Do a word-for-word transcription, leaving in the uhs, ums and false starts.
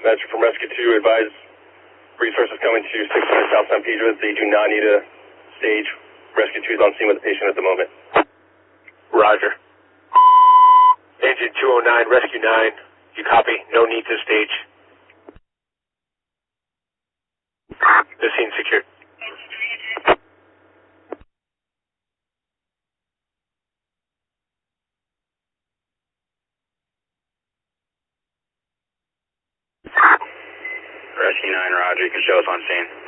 Message from Rescue two, advise resources coming to six hundred South San Pedro. They do not need a stage. Rescue two is on scene with the patient at the moment. Roger. Engine two oh nine, Rescue nine. You copy? No need to stage. The scene secured. Rescue nine, Roger. You can show us on scene.